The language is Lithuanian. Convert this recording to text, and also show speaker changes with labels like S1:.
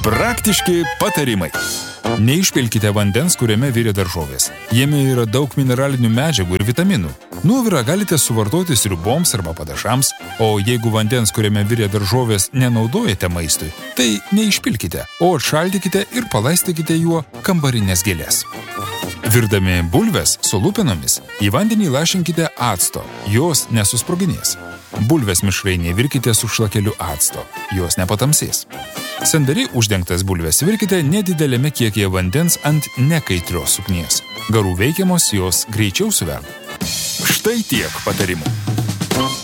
S1: Praktiški patarimai. Neišpilkite vandens, kuriame virė daržovės. Jame yra daug mineralinių medžiagų ir vitaminų. Nuovirą galite suvartoti sriuboms arba padažams, o jeigu vandens, kuriame virė daržovės, nenaudojate maistui, tai neišpilkite, o atšaldykite ir palaistykite juo kambarinės gėlės. Virdami bulves su lupinomis, į vandenį lašinkite acto, jos nesusproginės. Bulves mišrainėje virkite su šlakeliu acto, jos nepatamsės. Sandariai uždengtas bulves virkite nedidelėme kiekyje vandens ant nekaitrios ugnies. Garų veikiamos jos greičiau suverda. Štai tiek patarimų.